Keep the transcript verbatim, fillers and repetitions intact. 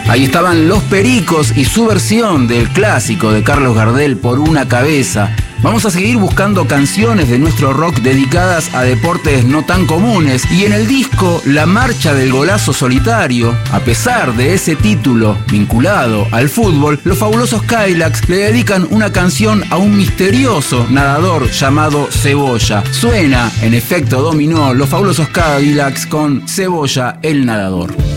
Ahí estaban Los Pericos y su versión del clásico de Carlos Gardel, Por una cabeza. Vamos a seguir buscando canciones de nuestro rock dedicadas a deportes no tan comunes. Y en el disco La Marcha del Golazo Solitario, a pesar de ese título vinculado al fútbol, los Fabulosos Cadillacs le dedican una canción a un misterioso nadador llamado Cebolla. Suena en efecto dominó Los Fabulosos Cadillacs con Cebolla el nadador.